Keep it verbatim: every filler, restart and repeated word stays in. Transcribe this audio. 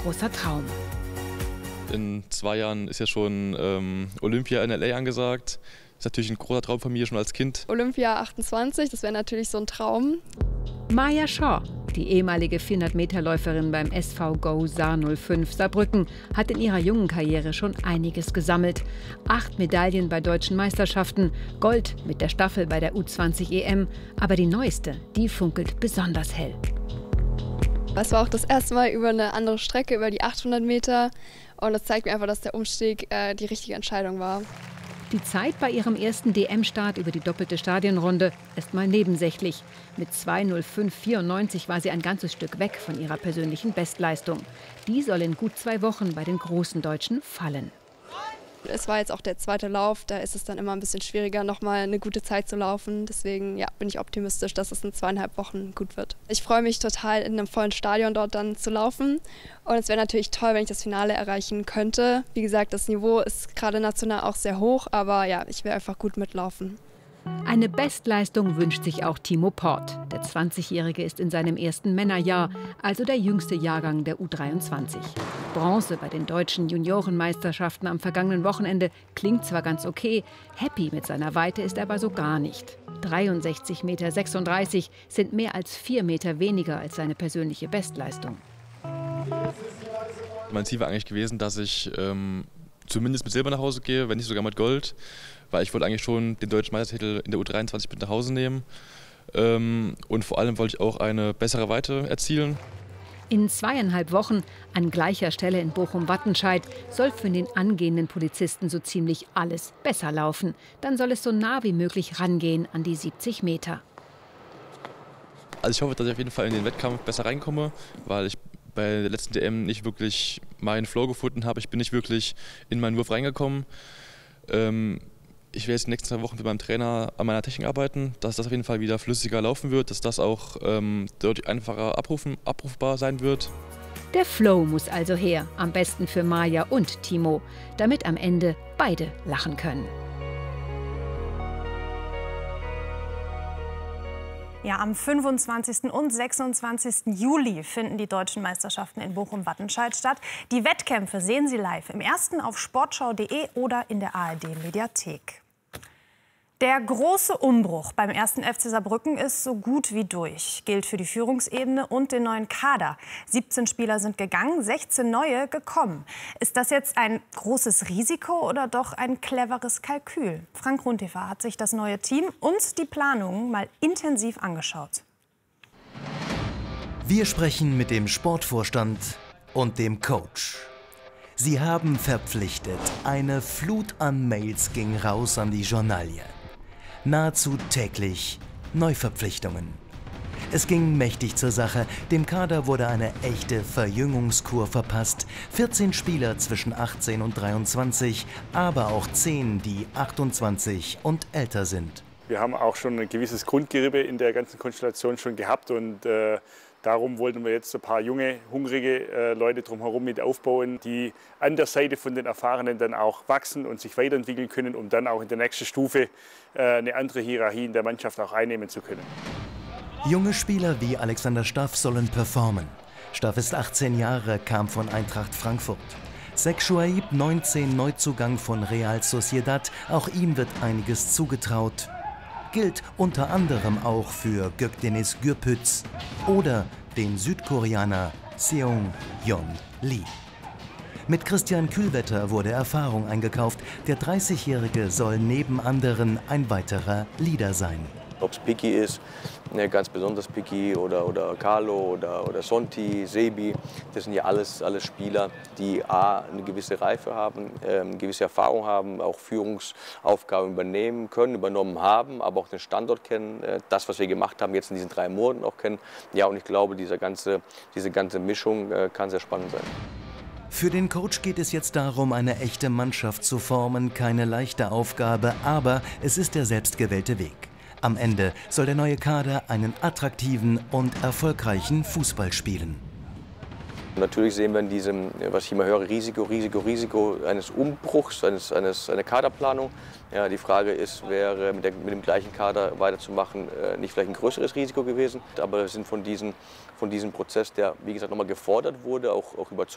großer Traum. In zwei Jahren ist ja schon ähm, Olympia in L A angesagt. Das ist natürlich ein großer Traum von mir, schon als Kind. Olympia achtundzwanzig, das wäre natürlich so ein Traum. Maja Shaw, die ehemalige vierhundert-Meter-Läuferin beim S V Go Saar null fünf Saarbrücken, hat in ihrer jungen Karriere schon einiges gesammelt. Acht Medaillen bei deutschen Meisterschaften, Gold mit der Staffel bei der U zwanzig E M. Aber die neueste, die funkelt besonders hell. Es war auch das erste Mal über eine andere Strecke, über die achthundert Meter. Und das zeigt mir einfach, dass der Umstieg äh, die richtige Entscheidung war. Die Zeit bei ihrem ersten D M-Start über die doppelte Stadionrunde ist mal nebensächlich. Mit zwei null fünf vierundneunzig war sie ein ganzes Stück weg von ihrer persönlichen Bestleistung. Die soll in gut zwei Wochen bei den großen Deutschen fallen. Es war jetzt auch der zweite Lauf, da ist es dann immer ein bisschen schwieriger, noch mal eine gute Zeit zu laufen. Deswegen ja, bin ich optimistisch, dass es in zweieinhalb Wochen gut wird. Ich freue mich total, in einem vollen Stadion dort dann zu laufen. Und es wäre natürlich toll, wenn ich das Finale erreichen könnte. Wie gesagt, das Niveau ist gerade national auch sehr hoch, aber ja, ich will einfach gut mitlaufen. Eine Bestleistung wünscht sich auch Timo Port. Der zwanzigjährige ist in seinem ersten Männerjahr, also der jüngste Jahrgang der U dreiundzwanzig. Bronze bei den deutschen Juniorenmeisterschaften am vergangenen Wochenende klingt zwar ganz okay, happy mit seiner Weite ist er aber so gar nicht. dreiundsechzig Komma sechsunddreißig Meter sind mehr als vier Meter weniger als seine persönliche Bestleistung. Mein Ziel war eigentlich gewesen, dass ich ähm, zumindest mit Silber nach Hause gehe, wenn nicht sogar mit Gold. Weil ich wollte eigentlich schon den deutschen Meistertitel in der U dreiundzwanzig mit nach Hause nehmen. Ähm, und vor allem wollte ich auch eine bessere Weite erzielen. In zweieinhalb Wochen an gleicher Stelle in Bochum-Wattenscheid soll für den angehenden Polizisten so ziemlich alles besser laufen. Dann soll es so nah wie möglich rangehen an die siebzig Meter. Also ich hoffe, dass ich auf jeden Fall in den Wettkampf besser reinkomme, weil ich bei der letzten D M nicht wirklich meinen Flow gefunden habe. Ich bin nicht wirklich in meinen Wurf reingekommen. Ähm, Ich werde jetzt die nächsten zwei Wochen mit meinem Trainer an meiner Technik arbeiten, dass das auf jeden Fall wieder flüssiger laufen wird, dass das auch ähm, deutlich einfacher abrufen, abrufbar sein wird. Der Flow muss also her, am besten für Maja und Timo, damit am Ende beide lachen können. Ja, am fünfundzwanzigsten und sechsundzwanzigsten Juli finden die deutschen Meisterschaften in Bochum-Wattenscheid statt. Die Wettkämpfe sehen Sie live im ersten auf sportschau punkt de oder in der A R D-Mediathek. Der große Umbruch beim ersten F C Saarbrücken ist so gut wie durch. Gilt für die Führungsebene und den neuen Kader. siebzehn Spieler sind gegangen, sechzehn neue gekommen. Ist das jetzt ein großes Risiko oder doch ein cleveres Kalkül? Frank Runtefer hat sich das neue Team und die Planungen mal intensiv angeschaut. Wir sprechen mit dem Sportvorstand und dem Coach. Sie haben verpflichtet. Eine Flut an Mails ging raus an die Journalie. Nahezu täglich Neuverpflichtungen. Es ging mächtig zur Sache. Dem Kader wurde eine echte Verjüngungskur verpasst. vierzehn Spieler zwischen achtzehn und dreiundzwanzig, aber auch zehn, die achtundzwanzig und älter sind. Wir haben auch schon ein gewisses Grundgerippe in der ganzen Konstellation schon gehabt und äh, darum wollten wir jetzt ein paar junge, hungrige äh, Leute drumherum mit aufbauen, die an der Seite von den Erfahrenen dann auch wachsen und sich weiterentwickeln können, um dann auch in der nächsten Stufe äh, eine andere Hierarchie in der Mannschaft auch einnehmen zu können. Junge Spieler wie Alexander Staff sollen performen. Staff ist achtzehn Jahre, kam von Eintracht Frankfurt. Zek Shuaib, neunzehn, Neuzugang von Real Sociedad, auch ihm wird einiges zugetraut. Gilt unter anderem auch für Gökdeniz Gürpüz oder den Südkoreaner Seung Yeon Lee. Mit Christian Kühlwetter wurde Erfahrung eingekauft. Der dreißigjährige soll neben anderen ein weiterer Leader sein. Ob es Piki ist, ne, ganz besonders Piki oder, oder Carlo oder, oder Sonti, Sebi, das sind ja alles, alles Spieler, die A, eine gewisse Reife haben, äh, eine gewisse Erfahrung haben, auch Führungsaufgaben übernehmen können, übernommen haben, aber auch den Standort kennen, äh, das, was wir gemacht haben, jetzt in diesen drei Monaten auch kennen. Ja, und ich glaube, diese ganze, diese ganze Mischung äh, kann sehr spannend sein. Für den Coach geht es jetzt darum, eine echte Mannschaft zu formen, keine leichte Aufgabe, aber es ist der selbstgewählte Weg. Am Ende soll der neue Kader einen attraktiven und erfolgreichen Fußball spielen. Natürlich sehen wir in diesem, was ich immer höre, Risiko, Risiko, Risiko eines Umbruchs, eines, eines, einer Kaderplanung. Ja, die Frage ist, wäre mit, der, mit dem gleichen Kader weiterzumachen äh, nicht vielleicht ein größeres Risiko gewesen. Aber wir sind von diesem, von diesem Prozess, der, wie gesagt, nochmal gefordert wurde, auch, auch überzeugt.